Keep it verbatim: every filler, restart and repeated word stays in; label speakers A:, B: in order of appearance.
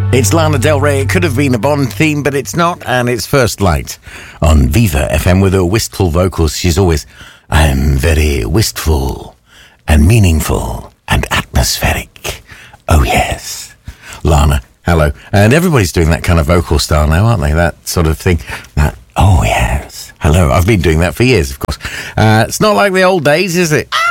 A: It's Lana Del Rey. It could have been a Bond theme, but it's not, and it's First Light on Viva F M with her wistful vocals. She's always, I'm very wistful and meaningful and atmospheric. Oh, yes. Lana, hello. And everybody's doing that kind of vocal style now, aren't they? That sort of thing. That, oh, yes. Hello. I've been doing that for years, of course. Uh, it's not like the old days, is it?